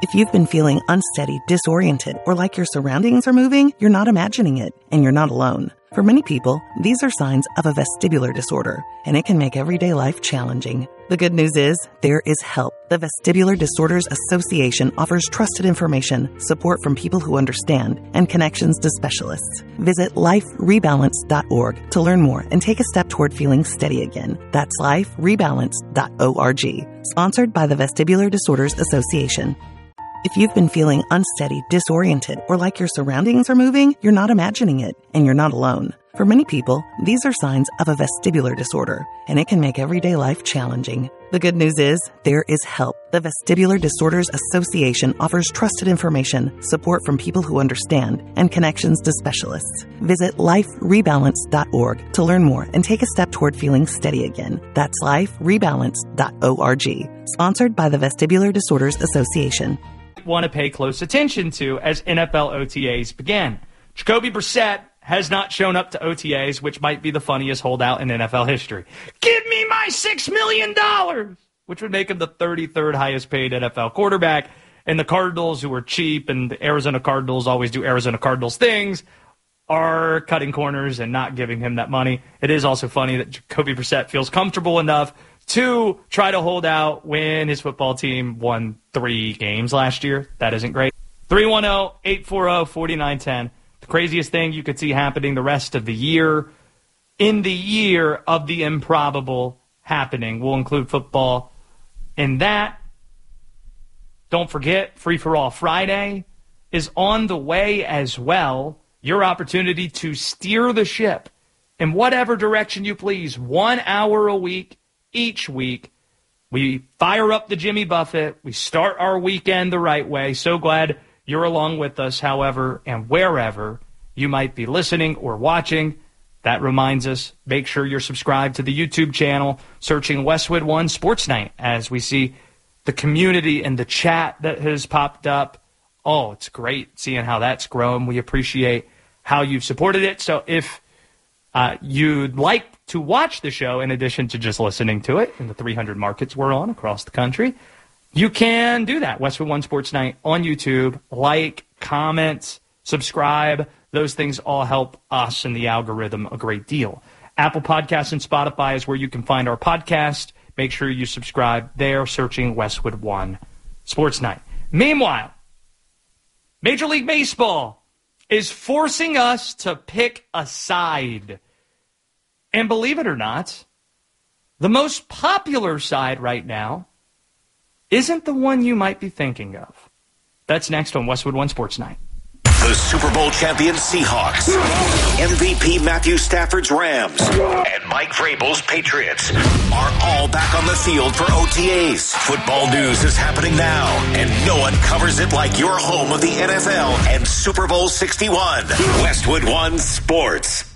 If you've been feeling unsteady, disoriented, or like your surroundings are moving, you're not imagining it, and you're not alone. For many people, these are signs of a vestibular disorder, and it can make everyday life challenging. The good news is, there is help. The Vestibular Disorders Association offers trusted information, support from people who understand, and connections to specialists. Visit liferebalance.org to learn more and take a step toward feeling steady again. That's liferebalance.org. Sponsored by the Vestibular Disorders Association. If you've been feeling unsteady, disoriented, or like your surroundings are moving, you're not imagining it, and you're not alone. For many people, these are signs of a vestibular disorder, and it can make everyday life challenging. The good news is, there is help. The Vestibular Disorders Association offers trusted information, support from people who understand, and connections to specialists. Visit liferebalance.org to learn more and take a step toward feeling steady again. That's liferebalance.org. Sponsored by the Vestibular Disorders Association. Want to pay close attention to as NFL OTAs began. Jacoby Brissett has not shown up to OTAs, which might be the funniest holdout in NFL history. Give me my $6 million, which would make him the 33rd highest paid NFL quarterback. And the Cardinals, who are cheap, and the Arizona Cardinals always do Arizona Cardinals things, are cutting corners and not giving him that money. It is also funny that Jacoby Brissett feels comfortable enough to try to hold out when his football team won 3 games last year. That isn't great. 310-840-4910. The craziest thing you could see happening the rest of the year, in the year of the improbable happening. We'll include football in that. Don't forget, Free For All Friday is on the way as well. Your opportunity to steer the ship in whatever direction you please. 1 hour a week, each week. We fire up the Jimmy Buffett. We start our weekend the right way. So glad you're along with us, however, and wherever you might be listening or watching. That reminds us, make sure you're subscribed to the YouTube channel, searching Westwood One Sports Night, as we see the community and the chat that has popped up. Oh, it's great seeing how that's grown. We appreciate how you've supported it. So if you'd like to watch the show, in addition to just listening to it in the 300 markets we're on across the country, you can do that. Westwood One Sports Night on YouTube. Like, comment, subscribe. Those things all help us and the algorithm a great deal. Apple Podcasts and Spotify is where you can find our podcast. Make sure you subscribe there, searching Westwood One Sports Night. Meanwhile, Major League Baseball is forcing us to pick a side. And believe it or not, the most popular side right now isn't the one you might be thinking of. That's next on Westwood One Sports Night. The Super Bowl champion Seahawks, MVP Matthew Stafford's Rams, and Mike Vrabel's Patriots are all back on the field for OTAs. Football news is happening now, and no one covers it like your home of the NFL and Super Bowl 61. Westwood One Sports.